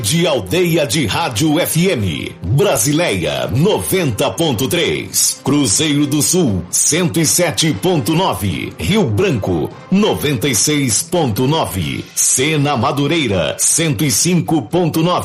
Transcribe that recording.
De Aldeia de Rádio FM, Brasileia 90.3, Cruzeiro do Sul 107.9, Rio Branco 96.9, Sena Madureira 105.9.